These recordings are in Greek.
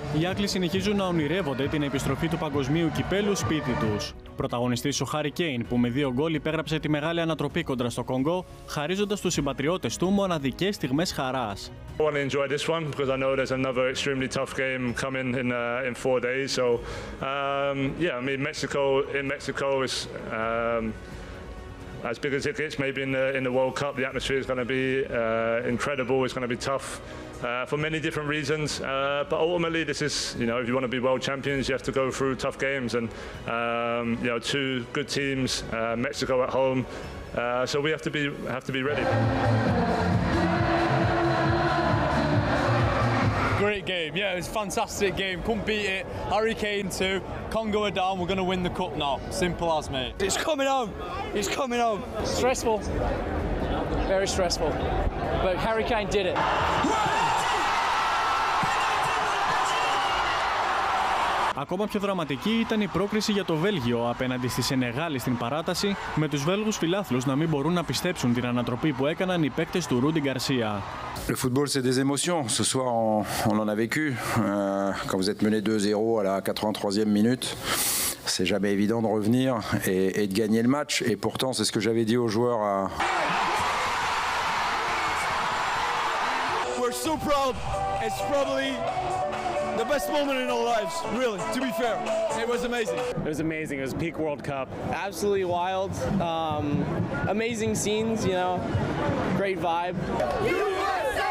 Οι Άγγλοι συνεχίζουν να ονειρεύονται την επιστροφή του παγκοσμίου κυπέλου σπίτι τους. Πρωταγωνιστής ο Χάρι Κέιν, που με 2 γκολ υπέγραψε τη μεγάλη ανατροπή κόντρα στο Κονγκό, χαρίζοντας στους συμπατριώτες του μοναδικές στιγμές χαράς. I want to enjoy this one because I know there's another extremely tough game coming in 4 days. So, yeah, I mean Mexico is as big as it gets. Maybe in the World Cup, the atmosphere is going to be incredible. It's going to be tough for many different reasons. But ultimately, this is, you know, if you want to be world champions, you have to go through tough games. And you know, 2 good teams, Mexico at home. So we have to be ready. Great game, yeah, it was a fantastic game, couldn't beat it. Harry Kane 2, Congo are down, we're going to win the cup now, simple as, mate. It's coming home, it's coming home. Stressful, very stressful, but Harry Kane did it. Ακόμα πιο δραματική ήταν η πρόκριση για το Βέλγιο απέναντι στη Σενεγάλη στην παράταση, με τους Βέλγους φιλάθλους να μην μπορούν να πιστέψουν την ανατροπή που έκαναν οι παίκτες του Ρούντι Γκαρσία. Le football, c'est des émotions. Ce soir, on en a vécu. Quand vous êtes mené 2-0 à la 83e minute, c'est jamais évident de revenir et de gagner le match. Et pourtant, c'est ce que j'avais dit aux joueurs. We're so proud. It's probably the best moment in our lives, really, to be fair. It was amazing. It was amazing. It was peak World Cup. Absolutely wild, amazing scenes, you know, great vibe. USA!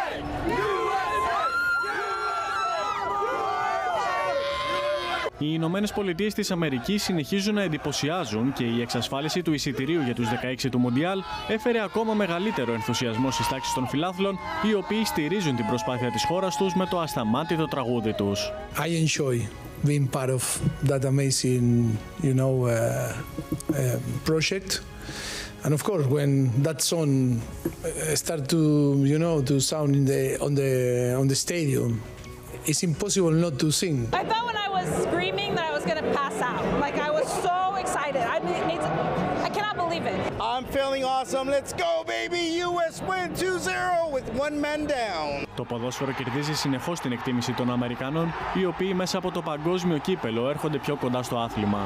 Οι Ηνωμένες Πολιτείες της Αμερικής συνεχίζουν να εντυπωσιάζουν και η εξασφάλιση του εισιτηρίου για τους 16 του Μουντιάλ έφερε ακόμα μεγαλύτερο ενθουσιασμό στις τάξεις των φιλάθλων, οι οποίοι στηρίζουν την προσπάθεια της χώρας τους με το ασταμάτητο τραγούδι τους. I enjoy being part of that amazing, you know, project. And of course, when that song start to, you know, to sound on the stadium, it's impossible not to sing. I thought when I was screaming that I was going to pass out. Like I was so excited. I cannot believe it. I'm feeling awesome. Let's go, baby. US win 2-0 with 1 man down. Το ποδόσφαιρο κερδίζει συνεχώς την εκτίμηση των Αμερικανών, οι οποίοι μέσα από το παγκόσμιο κύπελο έρχονται πιο κοντά στο άθλημα.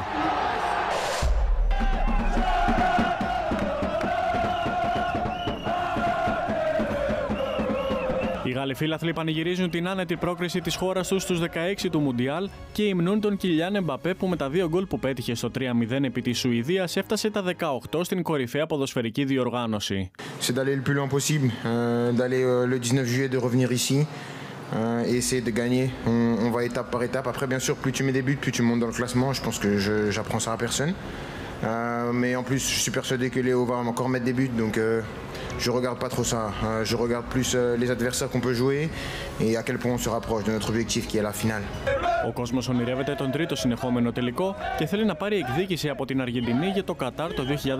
Οι Γάλλοι φίλαθλοι πανηγυρίζουν την άνετη πρόκριση της χώρας τους στους 16 του Μουντιάλ και υμνούν τον Κιλιάν Εμπαπέ που με τα 2 γκολ που πέτυχε στο 3-0 επί της Σουηδίας έφτασε τα 18 στην κορυφαία ποδοσφαιρική διοργάνωση. C'est d'aller le plus loin possible, d'aller le 19 juillet de revenir ici et essayer de gagner. On va étape par étape. Après, bien sûr, plus tu mets des buts, plus tu montes dans le classement. Je pense que j'apprends ça à personne. Mais en plus, je suis persuadé que Léo va encore mettre des buts, donc je regarde pas trop ça. Je regarde plus les adversaires qu'on peut jouer et à quel point on se rapproche de notre objectif qui est la finale. Ο κόσμος ονειρεύεται τον τρίτο συνεχόμενο τελικό και θέλει να πάρει εκδίκηση από την Αργεντινή για το Κατάρ το 2022. Yeah,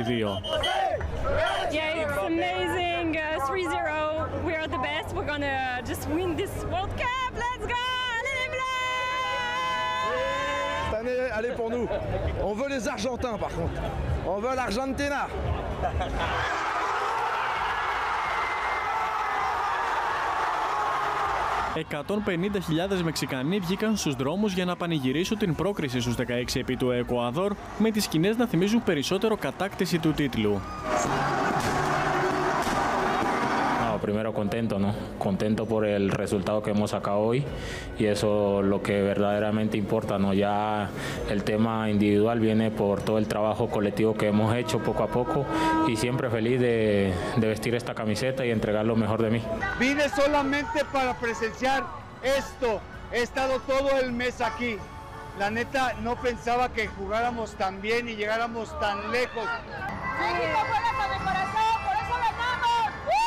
it's amazing. 3-0. We are the best. We're gonna just win this World Cup. Let's go. Allez les Bleus! Cette année, allez pour nous. On veut les Argentins, par contre. On veut l'Argentina. 150.000 Μεξικανοί βγήκαν στους δρόμους για να πανηγυρίσουν την πρόκριση στους 16 επί του Εκουαδόρ, με τις σκηνές να θυμίζουν περισσότερο κατάκτηση του τίτλου. Primero contento, ¿no? Contento por el resultado que hemos sacado hoy y eso lo que verdaderamente importa, ¿no? Ya el tema individual viene por todo el trabajo colectivo que hemos hecho poco a poco y siempre feliz de vestir esta camiseta y entregar lo mejor de mí. Vine solamente para presenciar esto. He estado todo el mes aquí. La neta no pensaba que jugáramos tan bien y llegáramos tan lejos. México juega con el corazón, por eso ganamos.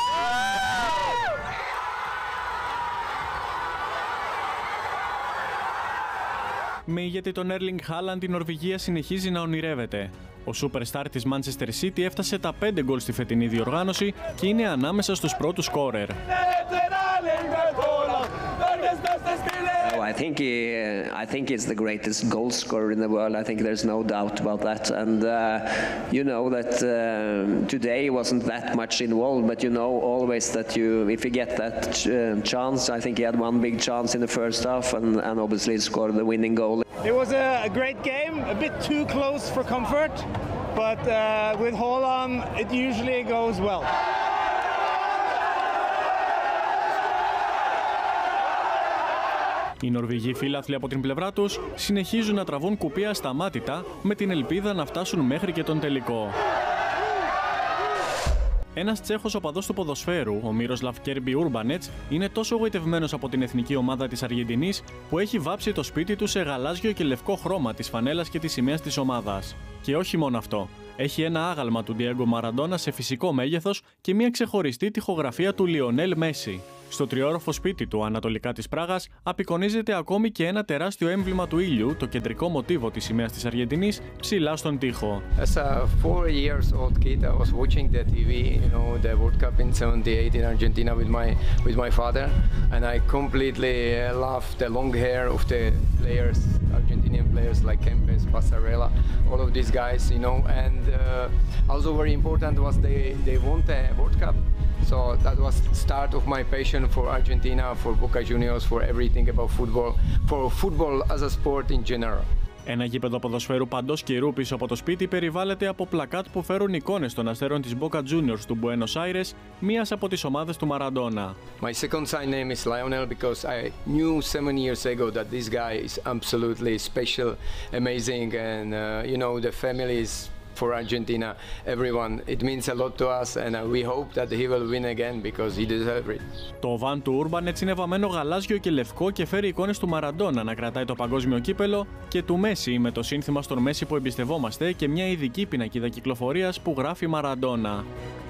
Με ηγέτη τον Έρλινγκ Χάλαντ, η Νορβηγία συνεχίζει να ονειρεύεται. Ο superstar της Manchester City έφτασε τα 5 γκολ στη φετινή διοργάνωση και είναι ανάμεσα στους πρώτους σκόρερ. I think he's the greatest goal scorer in the world. I think there's no doubt about that. And you know that today he wasn't that much involved, but you know always that if you get that chance, I think he had one big chance in the first half, and obviously scored the winning goal. It was a great game, a bit too close for comfort, but with Haaland it usually goes well. Οι Νορβηγοί φίλαθλοι από την πλευρά τους συνεχίζουν να τραβούν κουπί ασταμάτητα με την ελπίδα να φτάσουν μέχρι και τον τελικό. Ένας Τσέχος οπαδός του ποδοσφαίρου, ο Μίροσλαβ Κέρμπι Ούρμπανετς, είναι τόσο γοητευμένος από την εθνική ομάδα της Αργεντινής που έχει βάψει το σπίτι του σε γαλάζιο και λευκό χρώμα της φανέλας και της σημαίας της ομάδας. Και όχι μόνο αυτό. Έχει ένα άγαλμα του Ντιέγκο Μαραντόνα σε φυσικό μέγεθος και μια ξεχωριστή τοιχογραφία του Λιονέλ Μέση. Στο τριόροφο σπίτι του ανατολικά της Πράγας απεικονίζεται ακόμη και ένα τεράστιο έμβλημα του ήλιου, το κεντρικό μοτίβο της σημαίας της Αργεντινής, ψηλά στον τοίχο. As a 4-year-old kid, I was watching the TV, you know, the World Cup in '78 in Argentina with my father, and I completely loved the long hair of the players, Argentinian players like Kempes, Passarella, all of these guys, you know, and also very important was they won the World Cup. So that was the start of my passion for Argentina, for Boca Juniors, for everything about football, for football as a sport in general. Ένα γήπεδο ποδοσφαίρου παντός καιρού πίσω από το σπίτι περιβάλλεται από πλακάτ που φέρουν εικόνες των αστέρων της Boca Juniors του Buenos Aires, μίας από τις ομάδες του Μαραντόνα. My second sign name is Lionel because I knew 7 years ago that this guy is absolutely special, amazing, and you know the family is for Argentina, everyone. It means a lot to us, and we hope that he will win again because he deserves it. Το βαν του Ούρμπανετς είναι βαμμένο γαλάζιο και λευκό και φέρει εικόνες του Μαραντόνα να κρατάει το παγκόσμιο κύπελο και του Μέση με το σύνθημα στον Μέση που εμπιστευόμαστε και μια ειδική πινακίδα κυκλοφορίας που γράφει Μαραντόνα.